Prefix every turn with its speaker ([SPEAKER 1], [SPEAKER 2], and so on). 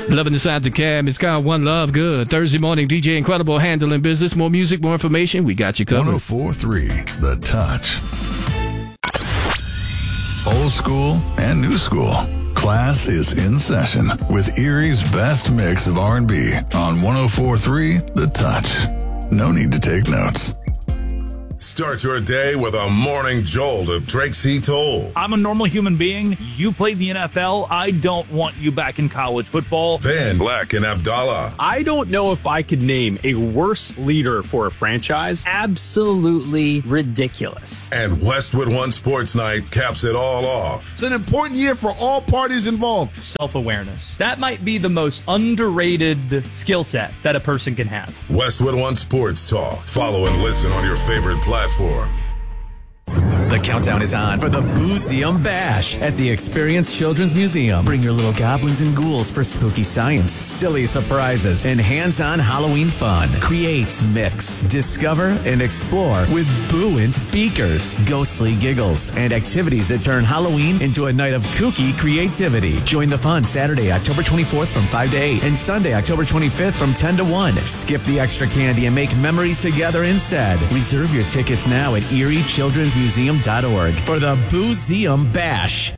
[SPEAKER 1] Loving inside the cab. It's got one love good. Thursday morning, DJ Incredible handling business. More music, more information. We got you covered.
[SPEAKER 2] 104.3 The Touch. Old school and new school. Class is in session with Erie's best mix of R&B on 104.3 The Touch. No need to take notes.
[SPEAKER 3] Start your day with a morning jolt of Drake C. Toll.
[SPEAKER 4] I'm a normal human being. You played the NFL. I don't want you back in college football.
[SPEAKER 3] Then Black and Abdallah.
[SPEAKER 5] I don't know if I could name a worse leader for a franchise.
[SPEAKER 6] Absolutely ridiculous.
[SPEAKER 3] And Westwood One Sports Night caps it all off.
[SPEAKER 7] It's an important year for all parties involved.
[SPEAKER 8] Self-awareness. That might be the most underrated skill set that a person can have.
[SPEAKER 3] Westwood One Sports Talk. Follow and listen on your favorite platform.
[SPEAKER 9] The countdown is on for the Boozeum Bash at the Experience Children's Museum. Bring your little goblins and ghouls for spooky science, silly surprises, and hands-on Halloween fun. Create, mix, discover, and explore with Booant Beakers, ghostly giggles, and activities that turn Halloween into a night of kooky creativity. Join the fun Saturday, October 24th from 5 to 8, and Sunday, October 25th from 10 to 1. Skip the extra candy and make memories together instead. Reserve your tickets now at ErieChildren'sMuseum.org for the Boozeum Bash.